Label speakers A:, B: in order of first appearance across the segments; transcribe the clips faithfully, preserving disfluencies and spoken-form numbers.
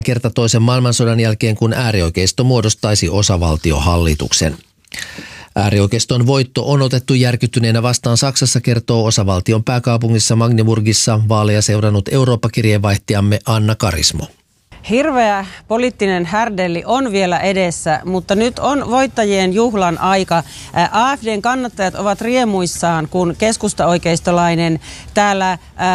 A: kerta toisen maailmansodan jälkeen, kun äärioikeisto muodostaisi osavaltiohallituksen. Äärioikeiston voitto on otettu järkyttyneenä vastaan Saksassa, kertoo osavaltion pääkaupungissa Magdeburgissa vaaleja seurannut Eurooppa-kirjeenvaihtajamme Anna Karismo.
B: Hirveä poliittinen härdelli on vielä edessä, mutta nyt on voittajien juhlan aika. A F D:n kannattajat ovat riemuissaan, kun keskustaoikeistolainen täällä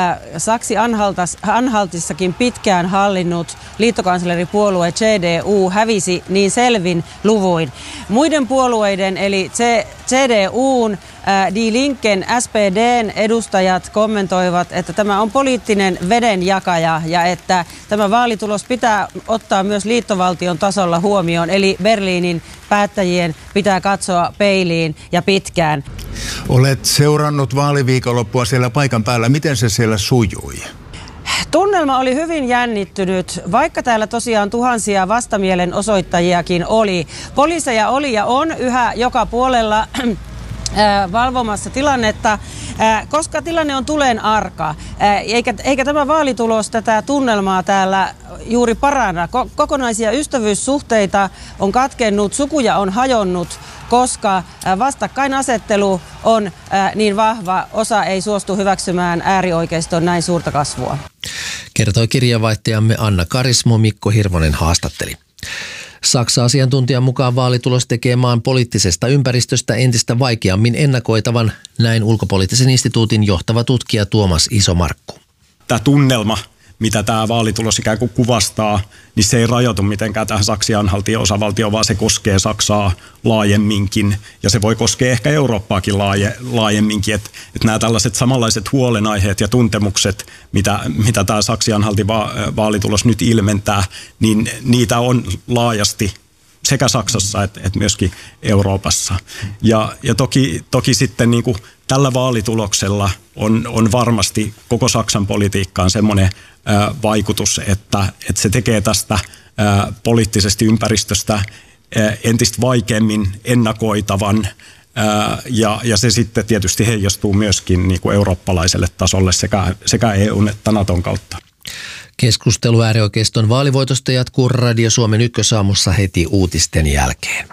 B: Saksi-Anhaltissakin pitkään hallinnut liittokansleripuolue C D U hävisi niin selvin luvuin. Muiden puolueiden eli C D U:n, Die Linken, S P D:n edustajat kommentoivat, että tämä on poliittinen vedenjakaja ja että tämä vaalitulos pitää ottaa myös liittovaltion tasolla huomioon, eli Berliinin päättäjien pitää katsoa peiliin ja pitkään.
C: Olet seurannut vaaliviikonloppua siellä paikan päällä. Miten se siellä sujui?
B: Tunnelma oli hyvin jännittynyt, vaikka täällä tosiaan tuhansia vastamielenosoittajiakin oli. Poliiseja oli ja on yhä joka puolella valvomassa tilannetta, koska tilanne on tuleen arka. Eikä, eikä tämä vaalitulos tätä tunnelmaa täällä juuri paranna. Kokonaisia ystävyyssuhteita on katkennut, sukuja on hajonnut, koska vastakkainasettelu on niin vahva, osa ei suostu hyväksymään äärioikeiston näin suurta kasvua.
A: Kertoi kirjeenvaihtajamme Anna Karismo, Mikko Hirvonen haastatteli. Saksa-asiantuntijan mukaan vaalitulos tekee maan poliittisesta ympäristöstä entistä vaikeammin ennakoitavan, näin ulkopoliittisen instituutin johtava tutkija Tuomas Isomarkku.
D: Tämä tunnelma, mitä tämä vaalitulos ikään kuin kuvastaa, niin se ei rajoitu mitenkään tähän Saksi-Anhaltin osavaltioon, vaan se koskee Saksaa laajemminkin ja se voi koskea ehkä Eurooppaakin laaje, laajemminkin. Että et nämä tällaiset samanlaiset huolenaiheet ja tuntemukset, mitä, mitä tämä Saksi-Anhaltin va, vaalitulos nyt ilmentää, niin niitä on laajasti sekä Saksassa että et myöskin Euroopassa. Ja, ja toki, toki sitten niin kuin tällä vaalituloksella on, on varmasti koko Saksan politiikkaan semmoinen ää, vaikutus, että, että se tekee tästä ää, poliittisesta ympäristöstä ää, entistä vaikeammin ennakoitavan. Ää, ja, ja se sitten tietysti heijastuu myöskin niin kuin eurooppalaiselle tasolle sekä, sekä E U:n että Naton kautta.
A: Keskustelu äärioikeiston vaalivoitosta jatkuu Radio Suomen ykkösaamussa heti uutisten jälkeen.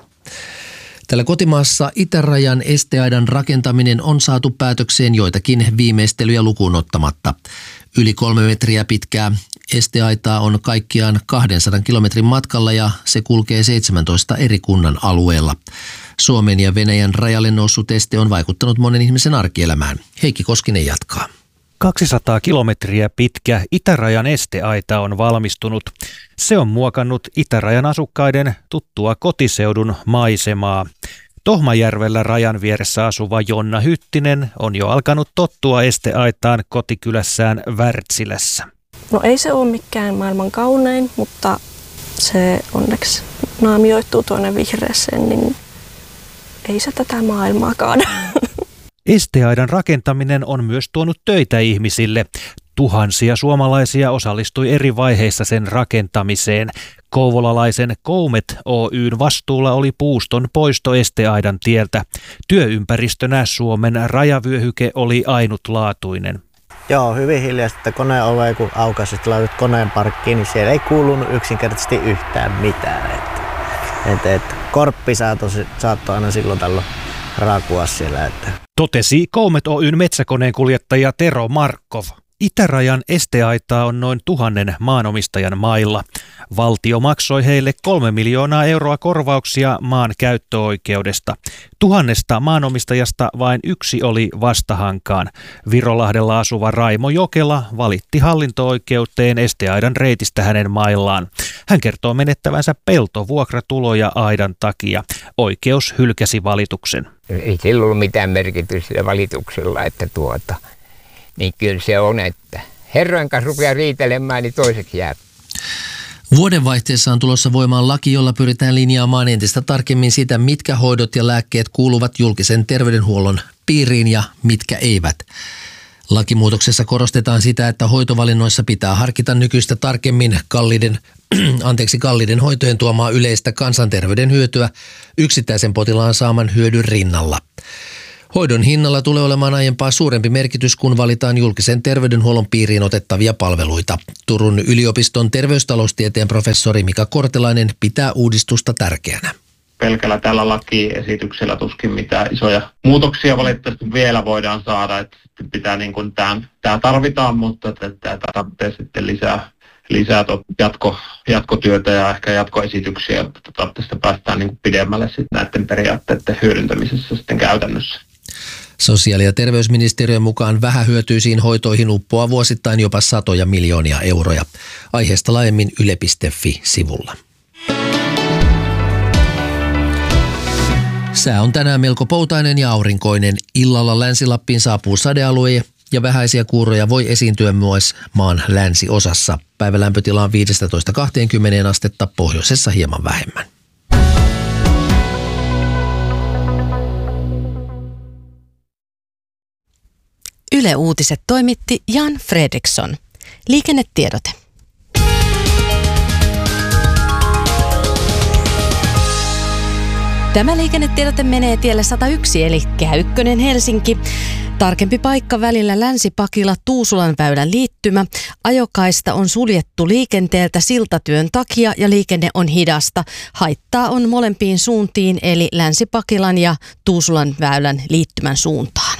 A: Tällä kotimaassa itärajan esteaidan rakentaminen on saatu päätökseen joitakin viimeistelyjä lukuun ottamatta. Yli kolme metriä pitkää esteaitaa on kaikkiaan kahdensadan kilometrin matkalla ja se kulkee seitsemäntoista eri kunnan alueella. Suomen ja Venäjän rajalle noussut este on vaikuttanut monen ihmisen arkielämään. Heikki Koskinen jatkaa.
E: kaksisataa kilometriä pitkä itärajan esteaita on valmistunut. Se on muokannut itärajan asukkaiden tuttua kotiseudun maisemaa. Tohmajärvellä rajan vieressä asuva Jonna Hyttinen on jo alkanut tottua esteaitaan kotikylässään Wärtsilässä.
F: No ei se ole mikään maailman kaunein, mutta se onneksi naamioituu tuonne vihreäseen, niin ei se tätä maailmaa kaada.
E: Esteaidan rakentaminen on myös tuonut töitä ihmisille. Tuhansia suomalaisia osallistui eri vaiheissa sen rakentamiseen. Kouvolalaisen Koumet Oy:n vastuulla oli puuston poisto esteaidan tieltä. Työympäristönä Suomen rajavyöhyke oli ainutlaatuinen.
G: Joo, hyvin hiljaista, että koneen ove kun aukasi, että laitat koneen parkkiin, niin siellä ei kuulunut yksinkertaisesti yhtään mitään. Että, että, että korppi saattoi, saattoi aina silloin tällöin raakua siellä. Että.
E: Totesi Koumet Oy:n metsäkoneen kuljettaja Tero Markov. Itärajan esteaitaa on noin tuhannen maanomistajan mailla. Valtio maksoi heille kolme miljoonaa euroa korvauksia maan käyttöoikeudesta. Tuhannesta maanomistajasta vain yksi oli vastahankaan. Virolahdella asuva Raimo Jokela valitti hallinto-oikeuteen esteaidan reitistä hänen maillaan. Hän kertoo menettävänsä peltovuokratuloja aidan takia. Oikeus hylkäsi valituksen.
H: Ei sillä ollut mitään merkitystä valituksella, että tuota... Niin kyllä se on, että herrojen kanssa rupeaa riitelemään, niin toiseksi jää.
A: Vuodenvaihteessa on tulossa voimaan laki, jolla pyritään linjaamaan entistä tarkemmin sitä, mitkä hoidot ja lääkkeet kuuluvat julkisen terveydenhuollon piiriin ja mitkä eivät. Lakimuutoksessa korostetaan sitä, että hoitovalinnoissa pitää harkita nykyistä tarkemmin kalliiden, anteeksi, kalliiden hoitojen tuomaa yleistä kansanterveyden hyötyä yksittäisen potilaan saaman hyödyn rinnalla. Hoidon hinnalla tulee olemaan aiempaa suurempi merkitys, kun valitaan julkisen terveydenhuollon piiriin otettavia palveluita. Turun yliopiston terveystaloustieteen professori Mika Kortelainen pitää uudistusta tärkeänä.
I: Pelkällä tällä lakiesityksellä tuskin mitään isoja muutoksia valitettavasti vielä voidaan saada. Että pitää niin kuin tämä, tämä tarvitaan, mutta tämä tarvitsee sitten lisää, lisää jatko, jatkotyötä ja ehkä jatkoesityksiä, jotta tästä päästään niin kuin pidemmälle sitten näiden periaatteiden hyödyntämisessä sitten käytännössä.
A: Sosiaali- ja terveysministeriön mukaan vähähyötyisiin hoitoihin uppoaa vuosittain jopa satoja miljoonia euroja. Aiheesta laajemmin yle piste fi-sivulla. Sää on tänään melko poutainen ja aurinkoinen. Illalla Länsi-Lappiin saapuu sadealue ja vähäisiä kuuroja voi esiintyä myös maan länsiosassa. Päivälämpötila on viisitoista kaksikymmentä astetta, pohjoisessa hieman vähemmän.
J: Yle Uutiset toimitti Jan Fredriksson. Liikennetiedote. Tämä liikennetiedote menee tielle sata yksi eli Kehä ykkönen Helsinki. Tarkempi paikka välillä Länsi-Pakila Tuusulan väylän liittymä. Ajokaista on suljettu liikenteeltä siltatyön takia ja liikenne on hidasta. Haittaa on molempiin suuntiin eli Länsi-Pakilan ja Tuusulan väylän liittymän suuntaan.